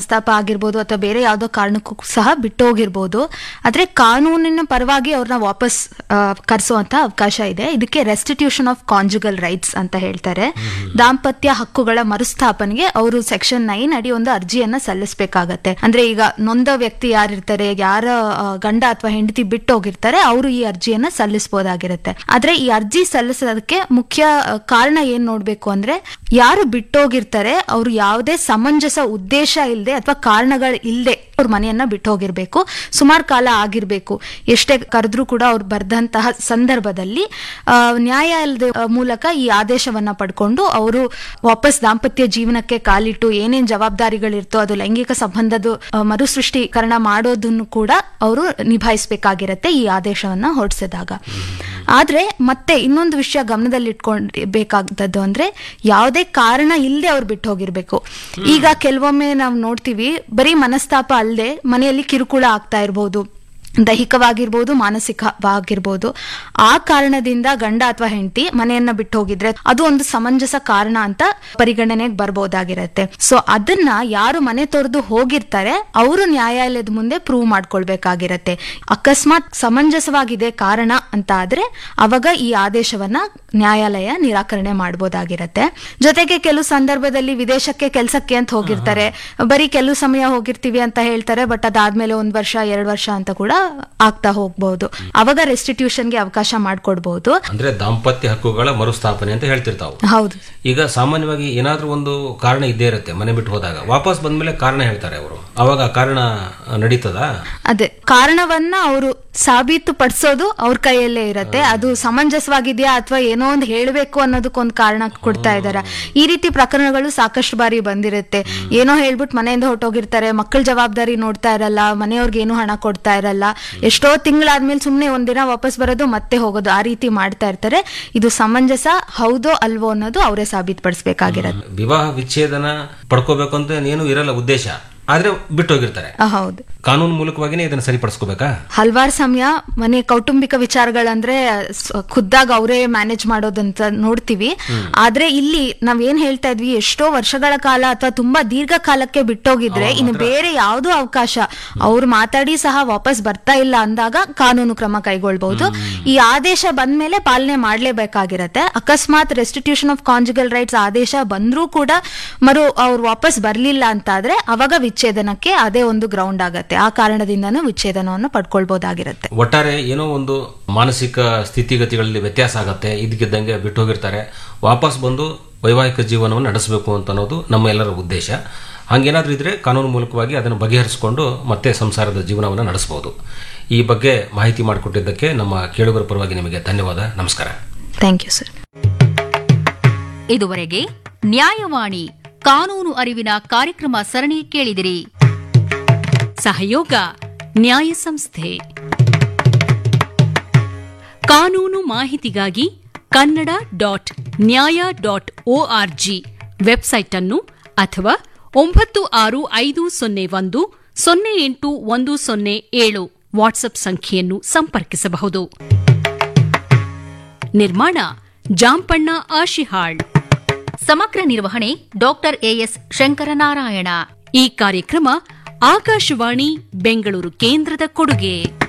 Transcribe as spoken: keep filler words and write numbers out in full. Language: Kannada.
ಮನಸ್ತಾಪ ಆಗಿರ್ಬೋದು ಅಥವಾ ಬೇರೆ ಯಾವುದೋ ಕಾರಣಕ್ಕೂ ಸಹ ಬಿಟ್ಟು ಹೋಗಿರ್ಬೋದು. ಆದ್ರೆ ಕಾನೂನಿನ ಪರವಾಗಿ ಅವ್ರನ್ನ ವಾಪಸ್ ಕರೆಸುವಂತ ಅವಕಾಶ ಇದೆ. ಇದಕ್ಕೆ ರೆಸ್ಟಿಟ್ಯೂಷನ್ ಆಫ್ ಕಾಂಜುಗಲ್ ರೈಟ್ಸ್ ಅಂತ ಹೇಳ್ತಾರೆ. ದಾಂಪತ್ಯ ಹಕ್ಕುಗಳ ಮರುಸ್ಥಾಪನೆಗೆ ಅವರು ಸೆಕ್ಷನ್ ನೈನ್ ಅಡಿ ಒಂದು ಅರ್ಜಿಯನ್ನ ಸಲ್ಲಿಸಬೇಕಾಗತ್ತೆ. ಅಂದ್ರೆ ಈಗ ನೊಂದ ವ್ಯಕ್ತಿ ಯಾರಿರ್ತಾರೆ, ಯಾರ ಗಂಡ ಅಥವಾ ಹೆಂಡತಿ ಬಿಟ್ಟು ಹೋಗಿರ್ತಾರೆ, ಅವರು ಈ ಅರ್ಜಿಯನ್ನ ಸಲ್ಲಿಸಬಹುದಾಗಿರುತ್ತೆ. ಆದ್ರೆ ಈ ಅರ್ಜಿ ಸಲ್ಲಿಸೋದಕ್ಕೆ ಮುಖ್ಯ ಕಾರಣ ಏನ್ ನೋಡ್ಬೇಕು ಅಂದ್ರೆ, ಯಾರು ಬಿಟ್ಟೋಗಿರ್ತಾರೆ ಅವರು ಯಾವುದೇ ಸಮಂಜಸ ಉದ್ದೇಶ ಇಲ್ಲದೆ ಅಥವಾ ಕಾರಣಗಳು ಇಲ್ಲದೆ ಅವ್ರ ಮನೆಯನ್ನ ಬಿಟ್ಟು ಹೋಗಿರ್ಬೇಕು, ಸುಮಾರು ಕಾಲ ಆಗಿರ್ಬೇಕು. ಎಷ್ಟೇ ಕರೆದ್ರೂ ಕೂಡ ಅವ್ರು ಬರ್ದಂತಹ ಸಂದರ್ಭದಲ್ಲಿ ನ್ಯಾಯಾಲಯದ ಮೂಲಕ ಈ ಆದೇಶವನ್ನ ಪಡ್ಕೊಂಡು ಅವರು ವಾಪಸ್ ದಾಂಪತ್ಯ ಜೀವನಕ್ಕೆ ಕಾಲಿಟ್ಟು ಏನೇನ್ ಜವಾಬ್ದಾರಿಗಳಿರ್ತೋ ಅದು ಲೈಂಗಿಕ ಸಂಬಂಧದ ಮರುಸೃಷ್ಟೀಕರಣ ಮಾಡೋದನ್ನು ಕೂಡ ಅವರು ನಿಭಾಯಿಸಬೇಕಾಗಿರತ್ತೆ ಈ ಆದೇಶವನ್ನ ಹೊರಡಿಸಿದಾಗ. ಆದ್ರೆ ಮತ್ತೆ ಇನ್ನೊಂದು ವಿಷಯ ಗಮನದಲ್ಲಿ ಇಟ್ಕೊಳ್ಬೇಕಾದದ್ದು ಅಂದ್ರೆ, ಯಾವುದೇ ಕಾರಣ ಇಲ್ಲದೆ ಅವ್ರು ಬಿಟ್ಟು ಹೋಗಿರ್ಬೇಕು. ಈಗ ಕೆಲವೊಮ್ಮೆ ನಾವು ನೋಡ್ತೀವಿ, ಬರೀ ಮನಸ್ತಾಪ ಅಲ್ಲದೆ ಮನೆಯಲ್ಲಿ ಕಿರುಕುಳ ಆಗ್ತಾ ಇರ್ಬೋದು, ದೈಹಿಕವಾಗಿರ್ಬೋದು ಮಾನಸಿಕವಾಗಿರ್ಬೋದು. ಆ ಕಾರಣದಿಂದ ಗಂಡ ಅಥವಾ ಹೆಂಡತಿ ಮನೆಯನ್ನ ಬಿಟ್ಟು ಹೋಗಿದ್ರೆ ಅದು ಒಂದು ಸಮಂಜಸ ಕಾರಣ ಅಂತ ಪರಿಗಣನೆಗೆ ಬರ್ಬೋದಾಗಿರತ್ತೆ. ಸೊ ಅದನ್ನ ಯಾರು ಮನೆ ತೊರೆದು ಹೋಗಿರ್ತಾರೆ ಅವರು ನ್ಯಾಯಾಲಯದ ಮುಂದೆ ಪ್ರೂವ್ ಮಾಡ್ಕೊಳ್ಬೇಕಾಗಿರತ್ತೆ. ಅಕಸ್ಮಾತ್ ಸಮಂಜಸವಾಗಿದೆ ಕಾರಣ ಅಂತ ಆದ್ರೆ ಅವಾಗ ಈ ಆದೇಶವನ್ನ ನ್ಯಾಯಾಲಯ ನಿರಾಕರಣೆ ಮಾಡಬಹುದಾಗಿರತ್ತೆ. ಜೊತೆಗೆ ಕೆಲವು ಸಂದರ್ಭದಲ್ಲಿ ವಿದೇಶಕ್ಕೆ ಕೆಲಸಕ್ಕೆ ಅಂತ ಹೋಗಿರ್ತಾರೆ, ಬರೀ ಕೆಲವು ಸಮಯ ಹೋಗಿರ್ತೀವಿ ಅಂತ ಹೇಳ್ತಾರೆ, ಬಟ್ ಅದಾದ್ಮೇಲೆ ಒಂದ್ ವರ್ಷ ಎರಡ್ ವರ್ಷ ಅಂತ ಕೂಡ ಆಗ್ತಾ ಹೋಗ್ಬಹುದು. ಅವಾಗ ರೆಸ್ಟಿಟ್ಯೂಷನ್ಗೆ ಅವಕಾಶ ಮಾಡ್ಕೊಡ್ಬಹುದು. ಅಂದ್ರೆ ದಾಂಪತ್ಯ ಹಕ್ಕುಗಳ ಮರುಸ್ಥಾಪನೆ ಅಂತ ಹೇಳ್ತಿರ್ತಾವೆ. ಹೌದು. ಈಗ ಸಾಮಾನ್ಯವಾಗಿ ಏನಾದ್ರೂ ಒಂದು ಕಾರಣ ಇದ್ದೇ ಇರುತ್ತೆ, ಮನೆ ಬಿಟ್ಟು ಹೋದಾಗ ವಾಪಸ್ ಬಂದ್ಮೇಲೆ ಕಾರಣ ಹೇಳ್ತಾರೆ ಅವರು, ಅವಾಗ ಕಾರಣ ನಡೀತದ? ಅದೇ ಕಾರಣವನ್ನ ಅವರು ಸಾಬೀತು ಪಡಿಸೋದು ಅವ್ರ ಕೈಯಲ್ಲೇ ಇರತ್ತೆ. ಅದು ಸಮಂಜಸವಾಗಿದೆಯಾ ಅಥವಾ ಏನೋ ಒಂದು ಹೇಳಬೇಕು ಅನ್ನೋದಕ್ಕೊಂದು ಕಾರಣ ಕೊಡ್ತಾ ಇದಾರ. ಈ ರೀತಿ ಪ್ರಕರಣಗಳು ಸಾಕಷ್ಟು ಬಾರಿ ಬಂದಿರುತ್ತೆ. ಏನೋ ಹೇಳ್ಬಿಟ್ಟು ಮನೆಯಿಂದ ಹೊರಟೋಗಿರ್ತಾರೆ, ಮಕ್ಕಳ ಜವಾಬ್ದಾರಿ ನೋಡ್ತಾ ಇರಲ್ಲ, ಮನೆಯವ್ರಿಗೆ ಏನು ಹಣ ಕೊಡ್ತಾ ಇರಲ್ಲ, ಎಷ್ಟೋ ತಿಂಗಳಾದ್ಮೇಲೆ ಸುಮ್ನೆ ಒಂದಿನ ವಾಪಸ್ ಬರೋದು ಮತ್ತೆ ಹೋಗೋದು, ಆ ರೀತಿ ಮಾಡ್ತಾ ಇರ್ತಾರೆ. ಇದು ಸಮಂಜಸ ಹೌದೋ ಅಲ್ವೋ ಅನ್ನೋದು ಅವರೇ ಸಾಬೀತುಪಡಿಸಬೇಕಾಗಿರತ್ತೆ. ವಿವಾಹ ವಿಚ್ಛೇದನ ಪಡ್ಕೋಬೇಕು ಅಂತ ಏನು ಇರಲ್ಲ ಉದ್ದೇಶ, ಆದ್ರೆ ಬಿಟ್ಟು ಹೋಗಿರ್ತಾರೆ. ಹೌದು. ಕಾನೂನು ಮೂಲಕವಾಗಿನೇ ಇದನ್ನ ಸರಿಪಡಿಸ್ಕೋಬೇಕಾ? ಹಲವಾರು ಸಮಯ ಮನೆ ಕೌಟುಂಬಿಕ ವಿಚಾರಗಳಂದ್ರೆ ಖುದ್ದಾಗಿ ಅವರೇ ಮ್ಯಾನೇಜ್ ಮಾಡೋದಂತ ನೋಡ್ತೀವಿ. ಆದ್ರೆ ಇಲ್ಲಿ ನಾವ್ ಏನ್ ಹೇಳ್ತಾ ಇದ್ವಿ, ಎಷ್ಟೋ ವರ್ಷಗಳ ಕಾಲ ಅಥವಾ ತುಂಬಾ ದೀರ್ಘಕಾಲಕ್ಕೆ ಬಿಟ್ಟೋಗಿದ್ರೆ ಇನ್ನು ಬೇರೆ ಯಾವುದೋ ಅವಕಾಶ ಅವ್ರು ಮಾತಾಡಿ ಸಹ ವಾಪಸ್ ಬರ್ತಾ ಇಲ್ಲ ಅಂದಾಗ ಕಾನೂನು ಕ್ರಮ ಕೈಗೊಳ್ಬಹುದು. ಈ ಆದೇಶ ಬಂದ್ಮೇಲೆ ಪಾಲನೆ ಮಾಡ್ಲೇಬೇಕಾಗಿರತ್ತೆ. ಅಕಸ್ಮಾತ್ ರೆಸ್ಟಿಟ್ಯೂಷನ್ ಆಫ್ ಕಾಂಜುಗಲ್ ರೈಟ್ಸ್ ಆದೇಶ ಬಂದ್ರೂ ಕೂಡ ಮರು ಅವ್ರು ವಾಪಸ್ ಬರ್ಲಿಲ್ಲ ಅಂತಾದ್ರೆ ಅವಾಗ ವಿಚ್ಛೇದನಕ್ಕೆ ಅದೇ ಒಂದು ಗ್ರೌಂಡ್ ಆಗತ್ತೆ. ಆ ಕಾರಣದಿಂದನೂ ವಿಚ್ಛೇದನವನ್ನು ಪಡ್ಕೊಳ್ಬಹುದಾಗಿರುತ್ತೆ. ಒಟ್ಟಾರೆ ಏನೋ ಒಂದು ಮಾನಸಿಕ ಸ್ಥಿತಿಗತಿಗಳಲ್ಲಿ ವ್ಯತ್ಯಾಸ ಆಗತ್ತೆ, ಇದಕ್ಕಿದ್ದಂಗೆ ಬಿಟ್ಟು ಹೋಗಿರ್ತಾರೆ, ವಾಪಸ್ ಬಂದು ವೈವಾಹಿಕ ಜೀವನವನ್ನು ನಡೆಸಬೇಕು ಅಂತ ಅನ್ನೋದು ನಮ್ಮ ಎಲ್ಲರ ಉದ್ದೇಶ. ಹಂಗೇನಾದ್ರೂ ಇದ್ರೆ ಕಾನೂನು ಮೂಲಕವಾಗಿ ಅದನ್ನು ಬಗೆಹರಿಸಿಕೊಂಡು ಮತ್ತೆ ಸಂಸಾರದ ಜೀವನವನ್ನು ನಡೆಸಬಹುದು. ಈ ಬಗ್ಗೆ ಮಾಹಿತಿ ಮಾಡಿಕೊಟ್ಟಿದ್ದಕ್ಕೆ ನಮ್ಮ ಕೇಳುಗರ ಪರವಾಗಿ ನಿಮಗೆ ಧನ್ಯವಾದ. ನಮಸ್ಕಾರ. Thank you sir. ಇದುವರೆಗೆ ನ್ಯಾಯವಾಣಿ ಕಾನೂನು ಅರಿವಿನ ಕಾರ್ಯಕ್ರಮ ಸರಣಿ ಕೇಳಿದಿರಿ. ಸಹಯೋಗ ನ್ಯಾಯ ಸಂಸ್ಥೆ. ಕಾನೂನು ಮಾಹಿತಿಗಾಗಿ ಕನ್ನಡ ಡಾಟ್ ನ್ಯಾಯ ಡಾಟ್ ಒಆರ್ಜಿ ವೆಬ್ಸೈಟ್ ಅನ್ನು ಅಥವಾ ಒಂಬತ್ತು ಆರು ಐದು ಸೊನ್ನೆ ಒಂದು ಸೊನ್ನೆ ಎಂಟು ಒಂದು ಸೊನ್ನೆ ಏಳು ವಾಟ್ಸ್ಆಪ್ ಸಂಖ್ಯೆಯನ್ನು ಸಂಪರ್ಕಿಸಬಹುದು. ನಿರ್ಮಾಣ ಜಾಂಪಣ್ಣ ಆಶಿಹಾಳ್. ಸಮಗ್ರ ನಿರ್ವಹಣೆ ಡಾಕ್ಟರ್ ಎಎಸ್ ಶಂಕರನಾರಾಯಣ. ಈ ಕಾರ್ಯಕ್ರಮ ಆಕಾಶವಾಣಿ ಬೆಂಗಳೂರು ಕೇಂದ್ರದ ಕೊಡುಗೆ.